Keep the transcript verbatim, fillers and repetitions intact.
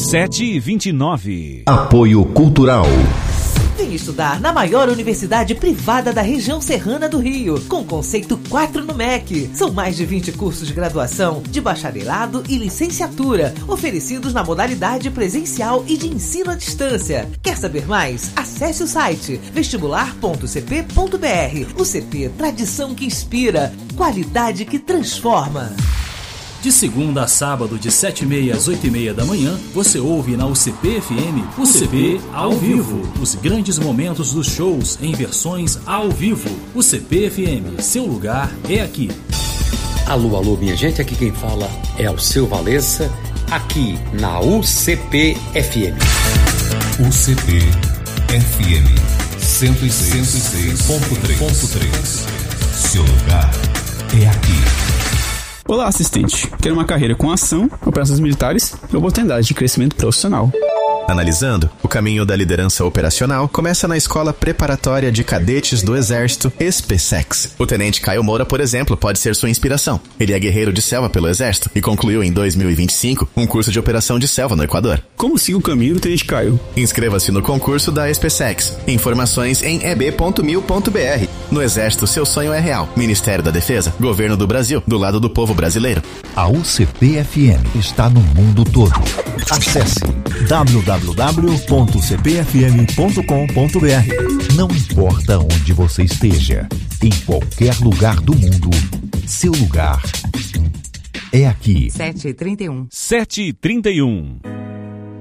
sete e vinte e nove. Apoio Cultural. Vem estudar na maior universidade privada da região serrana do Rio, com conceito quatro no M E C. São mais de vinte cursos de graduação, de bacharelado e licenciatura, oferecidos na modalidade presencial e de ensino à distância. Quer saber mais? Acesse o site vestibular ponto c p ponto b r. O C P, tradição que inspira, qualidade que transforma. De segunda a sábado, de sete e meia às oito e meia da manhã, você ouve na U C P F M, U C P ao vivo. Os grandes momentos dos shows em versões ao vivo. U C P F M, seu lugar é aqui. Alô, alô, minha gente, aqui quem fala é Alceu Valença, aqui na U C P F M. U C P F M cento e seis ponto três. Seu lugar é aqui. Olá, assistente. Quero uma carreira com ação, operações militares e oportunidade de crescimento profissional. Analisando, o caminho da liderança operacional começa na Escola Preparatória de Cadetes do Exército, ESPESEX. O Tenente Caio Moura, por exemplo, pode ser sua inspiração. Ele é guerreiro de selva pelo Exército e concluiu em dois mil e vinte e cinco um curso de operação de selva no Equador. Como siga o caminho do Tenente Caio? Inscreva-se no concurso da ESPESEX. Informações em e b ponto mil ponto b r. No Exército, seu sonho é real. Ministério da Defesa, Governo do Brasil, do lado do povo brasileiro. A U C P F M está no mundo todo. Acesse w w w ponto c p f m ponto com ponto b r. Não importa onde você esteja, em qualquer lugar do mundo, seu lugar é aqui. sete e trinta e um. sete e trinta e um.